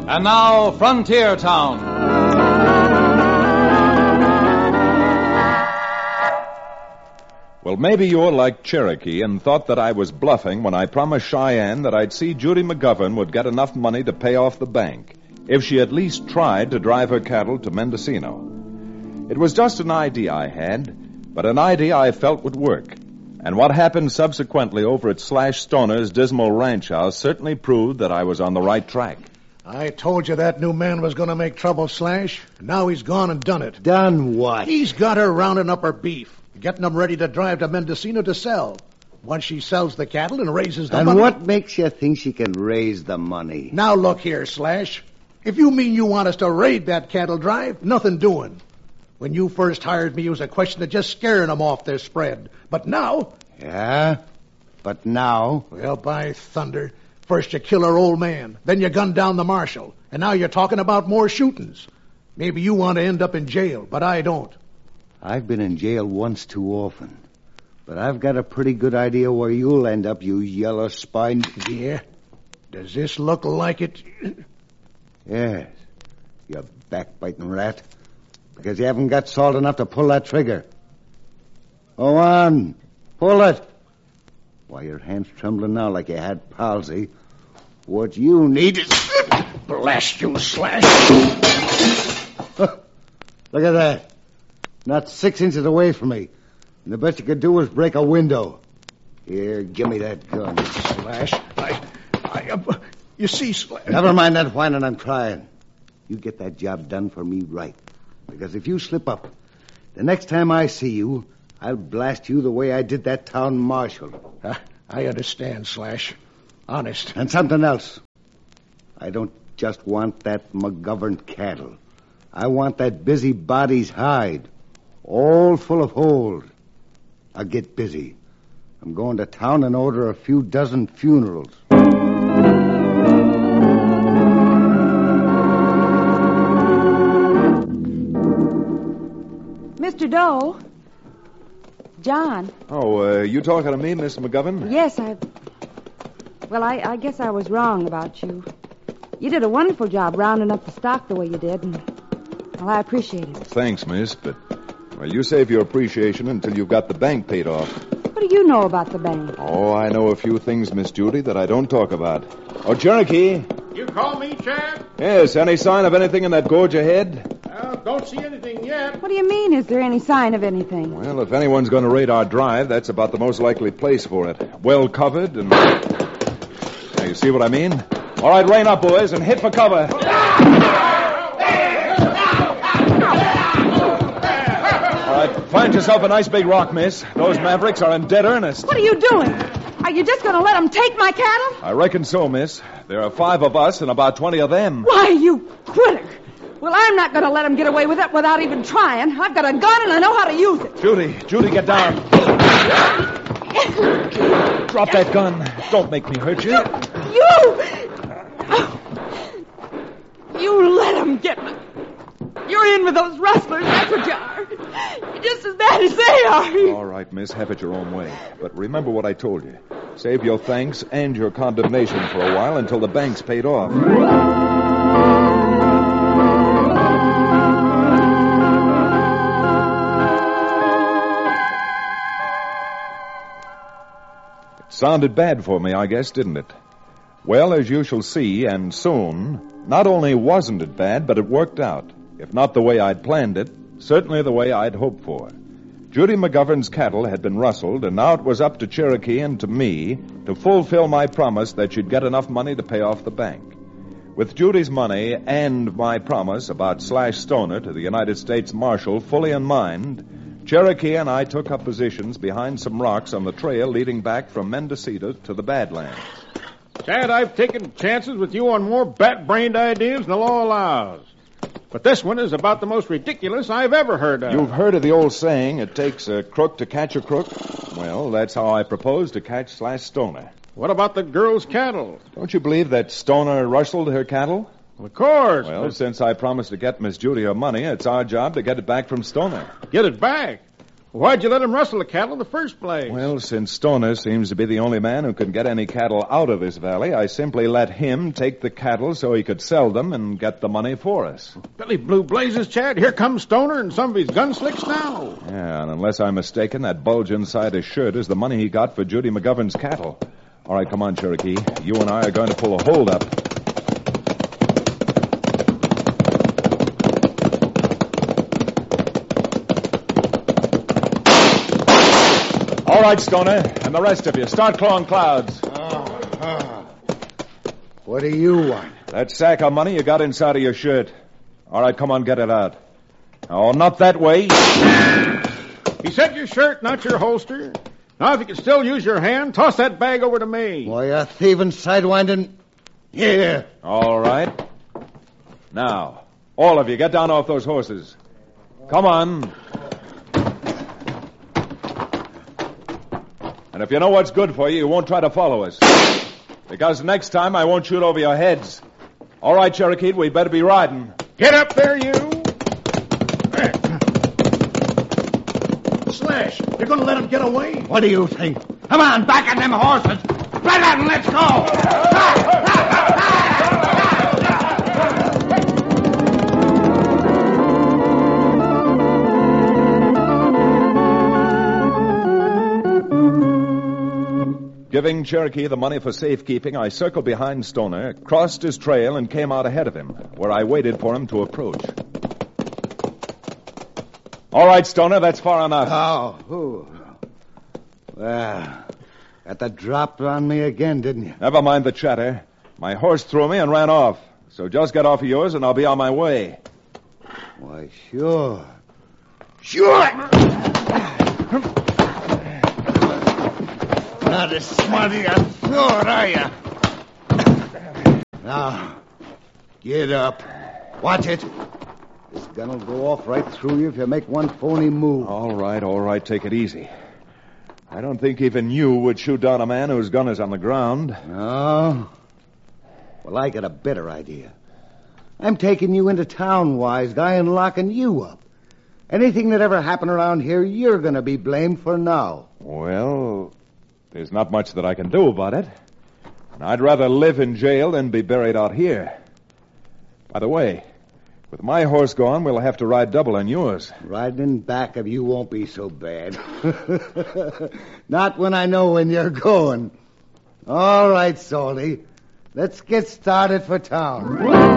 And now, Frontier Town. Well, maybe you're like Cherokee and thought that I was bluffing when I promised Cheyenne that I'd see Judy McGovern would get enough money to pay off the bank if she at least tried to drive her cattle to Mendocino. It was just an idea I had, but an idea I felt would work. And what happened subsequently over at Slash Stoner's dismal ranch house certainly proved that I was on the right track. I told you that new man was going to make trouble, Slash. Now he's gone and done it. Done what? He's got her rounding up her beef, getting them ready to drive to Mendocino to sell. Once she sells the cattle and raises the money... And what makes you think she can raise the money? Now look here, Slash. If you mean you want us to raid that cattle drive, nothing doing. When you first hired me, it was a question of just scaring them off their spread. But now... Yeah? But now? Well, by thunder... First you kill her old man, then you gun down the marshal, and now you're talking about more shootings. Maybe you want to end up in jail, but I don't. I've been in jail once too often. But I've got a pretty good idea where you'll end up, you yellow-spined... Yeah? Does this look like it? Yes, you backbiting rat. Because you haven't got salt enough to pull that trigger. Go on, pull it. Why, your hand's trembling now like you had palsy. What you need is... Blast you, Slash! Look at that. Not 6 inches away from me. And the best you could do was break a window. Here, give me that gun. Slash, you see, Slash... Never mind that whining and crying. You get that job done for me right. Because if you slip up, the next time I see you, I'll blast you the way I did that town marshal. I understand, Slash. Honest. And something else. I don't just want that McGovern cattle. I want that busybody's hide. All full of holes. I'll get busy. I'm going to town and order a few dozen funerals. Mr. Dole? John. Oh, you talking to me, Miss McGovern? Yes, I guess I was wrong about you. You did a wonderful job rounding up the stock the way you did, and, well, I appreciate it. Thanks, miss, but, well, you save your appreciation until you've got the bank paid off. What do you know about the bank? Oh, I know a few things, Miss Judy, that I don't talk about. Oh, Cherokee. You call me, Chad? Yes, any sign of anything in that gorge ahead? Don't see anything yet. What do you mean, is there any sign of anything? Well, if anyone's going to raid our drive, that's about the most likely place for it. Well covered and... Now, you see what I mean? All right, rein up, boys, and hit for cover. All right, find yourself a nice big rock, miss. Those mavericks are in dead earnest. What are you doing? Are you just going to let them take my cattle? I reckon so, miss. There are 5 of us and about 20 of them. Why, you quitter. Well, I'm not going to let them get away with it without even trying. I've got a gun and I know how to use it. Judy, get down. Drop that gun. Don't make me hurt you. You let them get me. You're in with those rustlers, that's what you are. You're just as bad as they are. All right, miss, have it your own way. But remember what I told you. Save your thanks and your condemnation for a while until the bank's paid off. It sounded bad for me, I guess, didn't it? Well, as you shall see, and soon, not only wasn't it bad, but it worked out. If not the way I'd planned it, certainly the way I'd hoped for. Judy McGovern's cattle had been rustled, and now it was up to Cherokee and to me to fulfill my promise that she'd get enough money to pay off the bank. With Judy's money and my promise about Slash Stoner to the United States Marshal fully in mind, Cherokee and I took up positions behind some rocks on the trail leading back from Mendocino to the Badlands. Chad, I've taken chances with you on more bat-brained ideas than the law allows. But this one is about the most ridiculous I've ever heard of. You've heard of the old saying, it takes a crook to catch a crook? Well, that's how I propose to catch Slash Stoner. What about the girl's cattle? Don't you believe that Stoner rustled her cattle? Of course. Well, but... since I promised to get Miss Judy her money, it's our job to get it back from Stoner. Get it back? Why'd you let him rustle the cattle in the first place? Well, since Stoner seems to be the only man who can get any cattle out of this valley, I simply let him take the cattle so he could sell them and get the money for us. Billy Blue Blazes, Chad. Here comes Stoner and some of his gun slicks now. Yeah, and unless I'm mistaken, that bulge inside his shirt is the money he got for Judy McGovern's cattle. All right, come on, Cherokee. You and I are going to pull a hold up. All right, Stoner, and the rest of you, start clawing clouds. What do you want? That sack of money you got inside of your shirt. All right, come on, get it out. Oh, not that way. He said your shirt, not your holster. Now, if you can still use your hand, toss that bag over to me. Why, you thieving, sidewinding... Here. All right. Now, all of you, get down off those horses. Come on. And if you know what's good for you, you won't try to follow us. Because next time I won't shoot over your heads. All right, Cherokee, we'd better be riding. Get up there, you. Slash, you're going to let him get away? What do you think? Come on, back on them horses. Right out and let's go. Giving Cherokee the money for safekeeping, I circled behind Stoner, crossed his trail, and came out ahead of him, where I waited for him to approach. All right, Stoner, that's far enough. Oh, well, got the drop on me again, didn't you? Never mind the chatter. My horse threw me and ran off. So just get off of yours and I'll be on my way. Why, sure. Sure! Not as smart as you thought, are you? Now, get up. Watch it. This gun will go off right through you if you make one phony move. All right, take it easy. I don't think even you would shoot down a man whose gun is on the ground. No? Well, I got a better idea. I'm taking you into town, wise guy, and locking you up. Anything that ever happened around here, you're going to be blamed for now. Well, there's not much that I can do about it. And I'd rather live in jail than be buried out here. By the way, with my horse gone, we'll have to ride double on yours. Riding in back of you won't be so bad. Not when I know when you're going. All right, Salty. Let's get started for town.